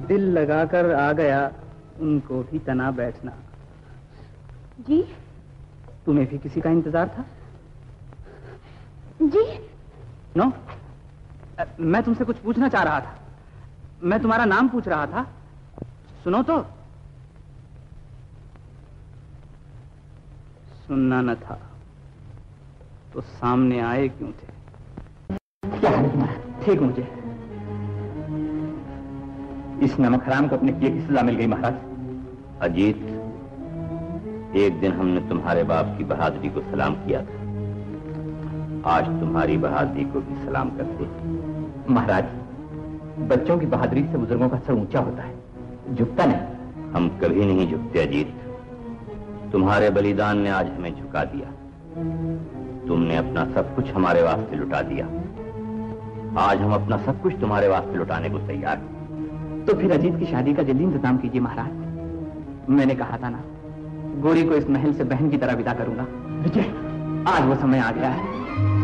दिल लगाकर आ गया, उनको भी तना बैठना। जी? तुम्हें भी किसी का इंतजार था? जी? नो, मैं तुमसे कुछ पूछना चाह रहा था। मैं तुम्हारा नाम पूछ रहा था। सुनो तो। सुनना न था तो सामने आए क्यों थे? क्या हाल है तुम्हारा? ठीक मुझे इस नमक हराम को अपने किए की सजा मिल गई महाराज। अजीत, एक दिन हमने तुम्हारे बाप की बहादुरी को सलाम किया था, आज तुम्हारी बहादुरी को भी सलाम करते हैं। महाराज, बच्चों की बहादुरी से बुजुर्गों का सर ऊंचा होता है, झुकता नहीं। हम कभी नहीं झुकते अजीत। तुम्हारे बलिदान ने आज हमें झुका दिया। तुमने अपना सब कुछ हमारे वास्ते लुटा दिया, आज हम अपना सब कुछ तुम्हारे वास्ते लुटाने को तैयार हैं। तो फिर अजीत की शादी का जल्दी इंतजाम कीजिए महाराज। मैंने कहा था ना, गोरी को इस महल से बहन की तरह विदा करूंगा। विजय, आज वो समय आ गया है।